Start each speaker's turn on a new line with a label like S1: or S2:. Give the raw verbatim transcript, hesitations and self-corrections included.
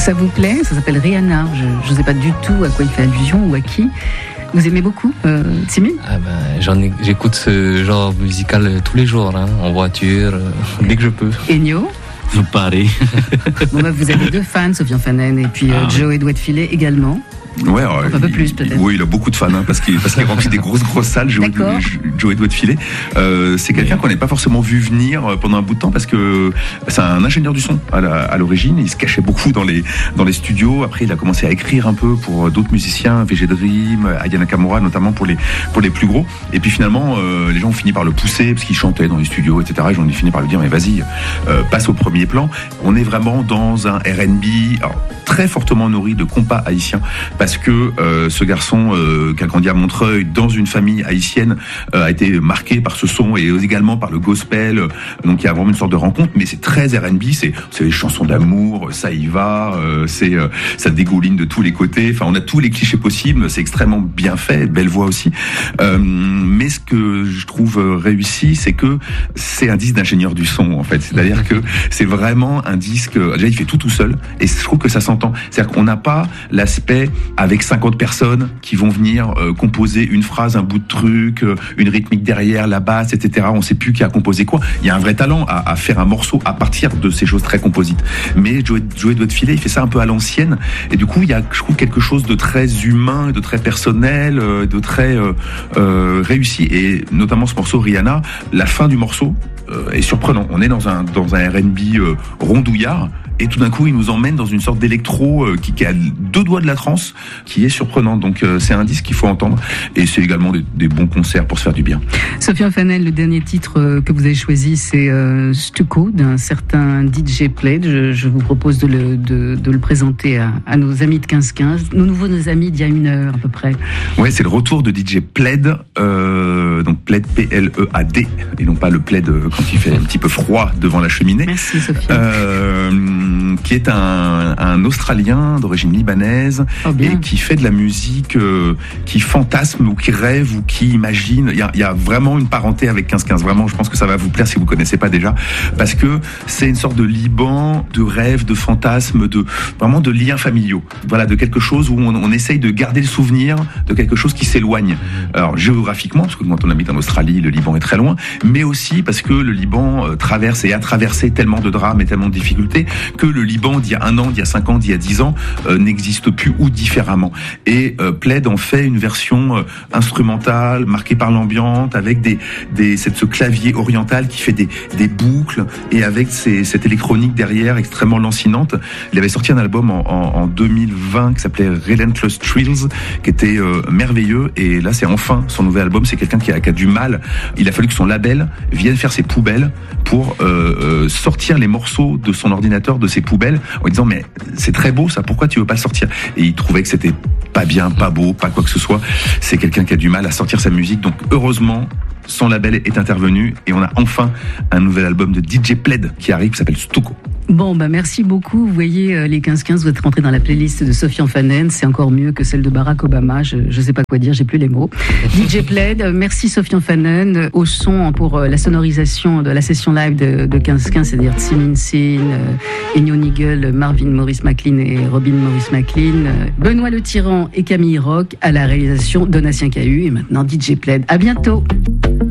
S1: Ça vous plaît? Ça s'appelle Rihanna. Je ne sais pas du tout à quoi il fait allusion ou à qui. Vous aimez beaucoup, euh, Timmy?
S2: Ah ben, j'en ai, j'écoute ce genre musical tous les jours, hein, en voiture, euh, dès que je peux.
S1: Ennio?
S3: Pareil.
S1: Bon, bah, vous avez deux fans, Sofiane Fanen et puis euh,
S3: Ah,
S1: Joey Doit de Filet également.
S4: Ouais, alors,
S1: Un peu
S4: il-
S1: plus, peut-être.
S4: Oui, il a beaucoup de fans, hein, parce qu'il parce qu'il remplit des grosses grosses salles. Joey,
S1: D'accord.
S4: Joey Doit de Filet. Euh, c'est quelqu'un qu'on n'avait pas forcément vu venir pendant un bout de temps parce que c'est un ingénieur du son à, la- à l'origine. Il se cachait beaucoup dans les dans les studios. Après, il a commencé à écrire un peu pour d'autres musiciens, V G Dream, Aya Nakamura, notamment pour les pour les plus gros. Et puis finalement, euh, les gens ont fini par le pousser parce qu'il chantait dans les studios, et cetera. Et j'en ai fini par lui dire mais vas-y, euh, passe au premier plan. On est vraiment dans un R and B, alors, très fortement nourri de compas haïtiens parce que euh, ce garçon euh, qui a grandi à Montreuil dans une famille haïtienne euh, a été marqué par ce son et également par le gospel. Donc il y a vraiment une sorte de rencontre, mais c'est très R and B, c'est c'est des chansons d'amour, ça y va, euh, c'est euh, ça dégouline de tous les côtés. Enfin, on a tous les clichés possibles, c'est extrêmement bien fait, belle voix aussi. Euh, mais ce que je trouve réussi, c'est que c'est un disque d'ingénieur du son en fait. C'est-à-dire que c'est vraiment un disque. Déjà, il fait tout tout seul et je trouve que ça s'entend. C'est-à-dire qu'on n'a pas l'aspect avec cinquante personnes qui vont venir euh, composer une phrase, un bout de truc, euh, une rythmique derrière, la basse, et cetera. On ne sait plus qui a composé quoi. Il y a un vrai talent à, à faire un morceau à partir de ces choses très composites. Mais Joey, Joey Doit de Filet, il fait ça un peu à l'ancienne. Et du coup, il y a, je trouve, quelque chose de très humain, de très personnel, euh, de très euh, euh, réussi. Et notamment ce morceau Rihanna, la fin du morceau euh, est surprenant. On est dans un dans un R and B euh, rondouillard. Et tout d'un coup, il nous emmène dans une sorte d'électro euh, qui, qui a deux doigts de la trance, qui est surprenant. Donc, euh, c'est un disque qu'il faut entendre. Et c'est également des, des bons concerts pour se faire du bien.
S1: Sofiane Fanen, le dernier titre euh, que vous avez choisi, c'est euh, Stucco d'un certain D J Plaid. Je, je vous propose de le, de, de le présenter à, à nos amis de quinze quinze, nos nouveaux nos amis d'il y a une heure à peu près.
S4: Ouais, c'est le retour de D J Plaid, euh, donc Plaid P L E A D, et non pas le plaid euh, quand il fait un petit peu froid devant la cheminée.
S1: Merci Sofiane.
S4: Euh, qui est un, un Australien d'origine libanaise
S1: Oh, bien.
S4: et qui fait de la musique euh, qui fantasme ou qui rêve ou qui imagine. Il y a, il y a vraiment une parenté avec quinze quinze. Vraiment, je pense que ça va vous plaire si vous connaissez pas déjà, parce que c'est une sorte de Liban, de rêve, de fantasme, de vraiment de liens familiaux. Voilà, de quelque chose où on, on essaye de garder le souvenir de quelque chose qui s'éloigne. Alors géographiquement, parce que quand on habite en Australie, le Liban est très loin, mais aussi parce que le Liban euh, traverse et a traversé tellement de drames et tellement de difficultés que le Liban d'il y a un an, d'il y a cinq ans, d'il y a dix ans euh, n'existe plus ou différemment. Et euh, Plaid en fait une version euh, instrumentale, marquée par l'ambiance, avec des, des cette, ce clavier oriental qui fait des, des boucles et avec ces, cette électronique derrière extrêmement lancinante. Il avait sorti un album en, en, en deux mille vingt qui s'appelait Relentless Thrills, qui était euh, merveilleux. Et là, c'est enfin son nouvel album. C'est quelqu'un qui a, qui a du mal. Il a fallu que son label vienne faire ses poubelles pour euh, euh, sortir les morceaux de son ordinateur de ses poubelles en disant mais c'est très beau ça, pourquoi tu veux pas le sortir? Et il trouvait que c'était pas bien, pas beau, pas quoi que ce soit. C'est quelqu'un qui a du mal à sortir sa musique, donc heureusement son label est intervenu et on a enfin un nouvel album de D J Plaid qui arrive, qui s'appelle Stucco.
S1: Bon, bah merci beaucoup. Vous voyez, euh, les quinze quinze, vous êtes rentrés dans la playlist de Sofiane Fanen. C'est encore mieux que celle de Barack Obama. Je ne sais pas quoi dire, j'ai plus les mots. D J Plaid, euh, merci Sofiane Fanen. Euh, au son pour euh, la sonorisation de la session live de, de quinze quinze, c'est-à-dire Tsimin Sin, euh, Ennio Nigel, Marvin Maurice McLean et Robin Maurice McLean, euh, Benoît Le Tyran et Camille Rock à la réalisation Donatien Cahu et maintenant D J Plaid. À bientôt.